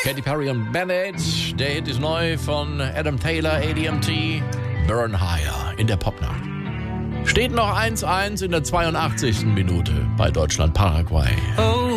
Katy Perry und Band-Aid. Der Hit ist neu von Adam Taylor, ADMT. Burn Higher in der Popnacht. Steht noch 1:1 in der 82. Minute bei Deutschland-Paraguay. Oh.